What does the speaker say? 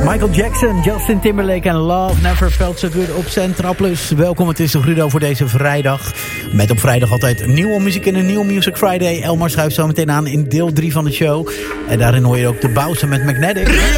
Michael Jackson, Justin Timberlake en Love Never Felt So Good op Centra Plus. Welkom, het is Rudo voor deze vrijdag. Met op vrijdag altijd nieuwe muziek in een nieuw Music Friday. Elmar schuift zo meteen aan in deel 3 van de show. En daarin hoor je ook de Bouwse met Magnetic.